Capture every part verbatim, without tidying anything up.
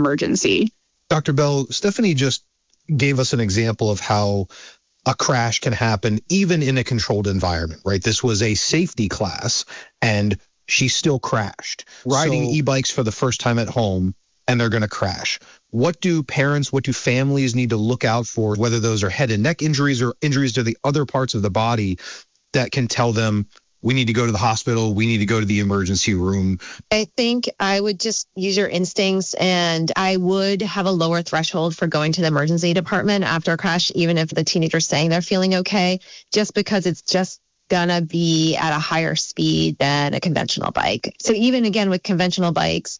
emergency. Doctor Bell, Stephanie just gave us an example of how a crash can happen even in a controlled environment, right? This was a safety class and she still crashed. Riding so, e-bikes for the first time at home and they're going to crash. What do parents, what do families need to look out for, whether those are head and neck injuries or injuries to the other parts of the body that can tell them we need to go to the hospital, we need to go to the emergency room? I think I would just use your instincts, and I would have a lower threshold for going to the emergency department after a crash, even if the teenager's saying they're feeling okay, just because it's just gonna be at a higher speed than a conventional bike. So even again with conventional bikes,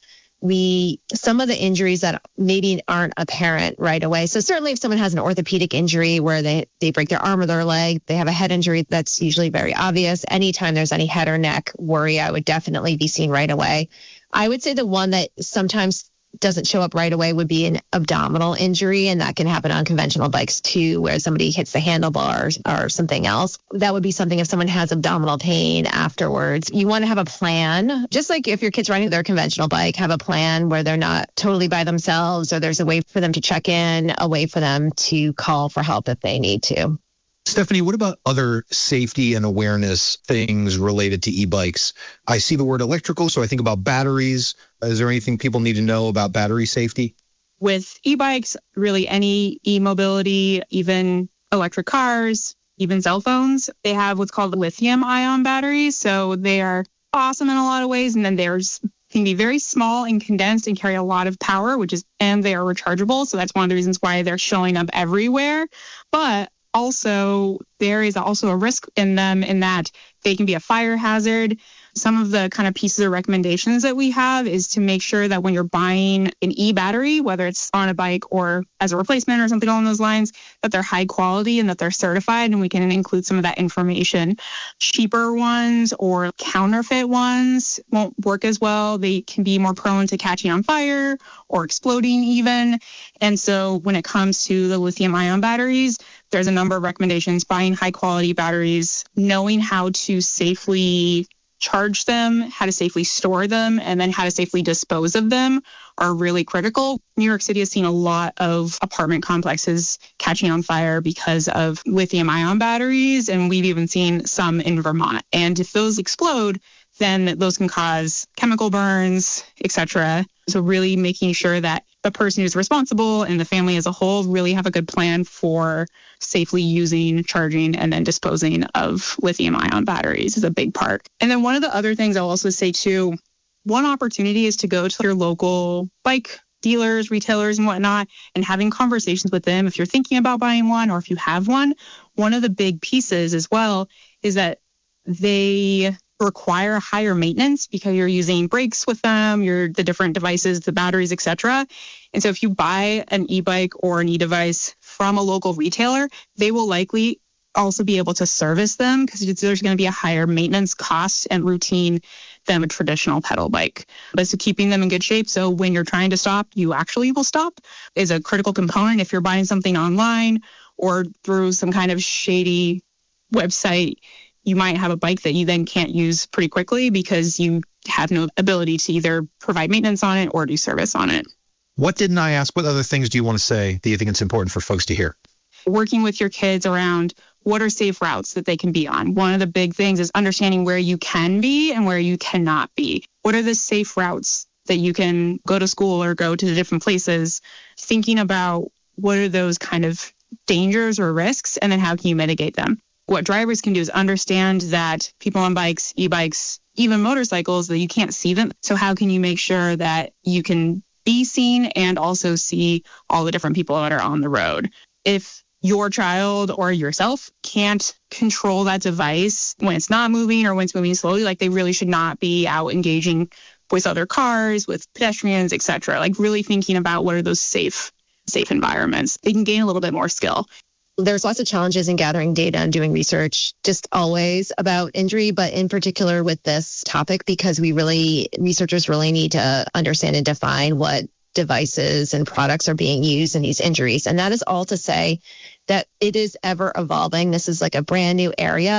we some of the injuries that maybe aren't apparent right away. So certainly if someone has an orthopedic injury where they, they break their arm or their leg, they have a head injury, that's usually very obvious. Anytime there's any head or neck worry, I would definitely be seen right away. I would say the one that sometimes doesn't show up right away would be an abdominal injury, and that can happen on conventional bikes too, where somebody hits the handlebars or something else. That would be something if someone has abdominal pain afterwards. You want to have a plan, just like if your kid's riding their conventional bike, have a plan where they're not totally by themselves, or there's a way for them to check in, a way for them to call for help if they need to. Stephanie, what about other safety and awareness things related to e-bikes? I see the word electrical, so I think about batteries. Is there anything people need to know about battery safety? With e-bikes, really any e-mobility, even electric cars, even cell phones, they have what's called lithium-ion batteries. So they are awesome in a lot of ways, and then there's can be very small and condensed and carry a lot of power, which is, and they are rechargeable. So that's one of the reasons why they're showing up everywhere. But also, there is also a risk in them in that they can be a fire hazard. Some of the kind of pieces of recommendations that we have is to make sure that when you're buying an e-battery, whether it's on a bike or as a replacement or something along those lines, that they're high quality and that they're certified, and we can include some of that information. Cheaper ones or counterfeit ones won't work as well. They can be more prone to catching on fire or exploding even. And so when it comes to the lithium-ion batteries, there's a number of recommendations. Buying high-quality batteries, knowing how to safely charge them, how to safely store them, and then how to safely dispose of them are really critical. New York City has seen a lot of apartment complexes catching on fire because of lithium-ion batteries, and we've even seen some in Vermont. And if those explode, then those can cause chemical burns, et cetera. So really making sure that the person who's responsible and the family as a whole really have a good plan for safely using, charging, and then disposing of lithium-ion batteries is a big part. And then one of the other things I'll also say too, one opportunity is to go to your local bike dealers, retailers, and whatnot, and having conversations with them if you're thinking about buying one or if you have one. One of the big pieces as well is that they require higher maintenance because you're using brakes with them, you're the different devices, the batteries, et cetera. And so if you buy an e-bike or an e-device from a local retailer, they will likely also be able to service them because there's going to be a higher maintenance cost and routine than a traditional pedal bike. But so keeping them in good shape, so when you're trying to stop, you actually will stop, is a critical component. If you're buying something online or through some kind of shady website, you might have a bike that you then can't use pretty quickly because you have no ability to either provide maintenance on it or do service on it. What didn't I ask? What other things do you want to say that you think it's important for folks to hear? Working with your kids around what are safe routes that they can be on. One of the big things is understanding where you can be and where you cannot be. What are the safe routes that you can go to school or go to the different places? Thinking about what are those kind of dangers or risks, and then how can you mitigate them? What drivers can do is understand that people on bikes, e-bikes, even motorcycles, that you can't see them. So how can you make sure that you can be seen and also see all the different people that are on the road? If your child or yourself can't control that device when it's not moving or when it's moving slowly, like they really should not be out engaging with other cars, with pedestrians, et cetera. Like really thinking about what are those safe, safe environments. They can gain a little bit more skill. There's lots of challenges in gathering data and doing research, just always about injury, but in particular with this topic, because we really, researchers really need to understand and define what devices and products are being used in these injuries. And that is all to say that it is ever evolving. This is like a brand new area.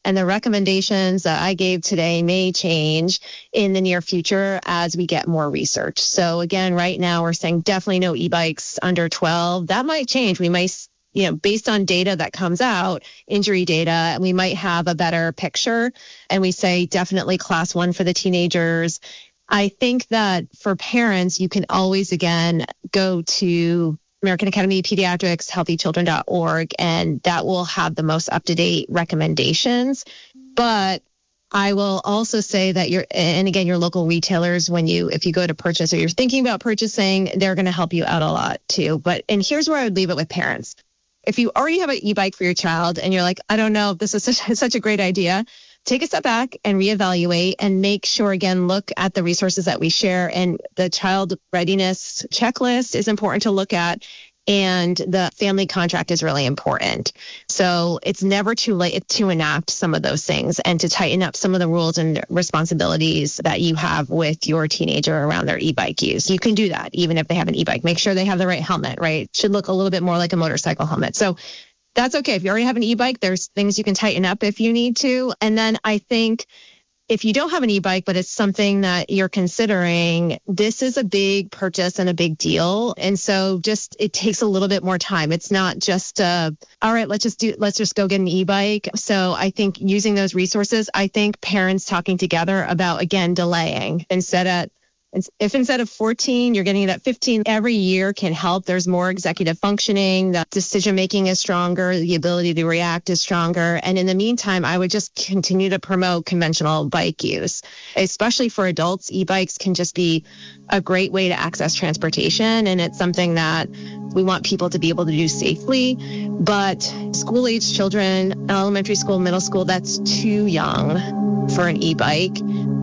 And the recommendations that I gave today may change in the near future as we get more research. So again, right now we're saying definitely no e-bikes under twelve. That might change. We might, you know, based on data that comes out, injury data, we might have a better picture. And we say definitely class one for the teenagers. I think that for parents, you can always, again, go to American Academy of Pediatrics, healthy children dot org, and that will have the most up-to-date recommendations. But I will also say that your, and again, your local retailers, when you, if you go to purchase or you're thinking about purchasing, they're going to help you out a lot too. But, and here's where I would leave it with parents. If you already have an e-bike for your child and you're like, I don't know if this is such, such a great idea, take a step back and reevaluate and make sure, again, look at the resources that we share. And the child readiness checklist is important to look at. And the family contract is really important. So it's never too late to enact some of those things and to tighten up some of the rules and responsibilities that you have with your teenager around their e-bike use. You can do that even if they have an e-bike. Make sure they have the right helmet, right? Should look a little bit more like a motorcycle helmet. So that's okay. If you already have an e-bike, there's things you can tighten up if you need to. And then I think if you don't have an e-bike, but it's something that you're considering, this is a big purchase and a big deal. And so just, it takes a little bit more time. It's not just, uh, all right, let's just do, let's just go get an e-bike. So I think using those resources, I think parents talking together about, again, delaying instead of, if instead of fourteen, you're getting it at fifteen, every year can help. There's more executive functioning, the decision making is stronger, the ability to react is stronger. And in the meantime, I would just continue to promote conventional bike use, especially for adults. E-bikes can just be a great way to access transportation. And it's something that we want people to be able to do safely. But school-age children, elementary school, middle school, that's too young for an e-bike.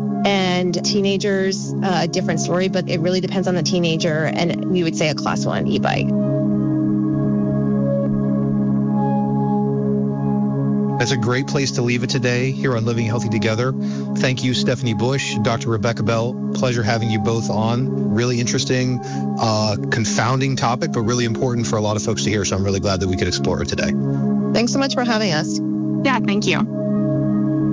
And teenagers, a uh, different story, but it really depends on the teenager. And we would say a class one e-bike. That's a great place to leave it today here on Living Healthy Together. Thank you, Stephanie Bush, Doctor Rebecca Bell. Pleasure having you both on. Really interesting, uh, confounding topic, but really important for a lot of folks to hear. So I'm really glad that we could explore it today. Thanks so much for having us. Yeah, thank you.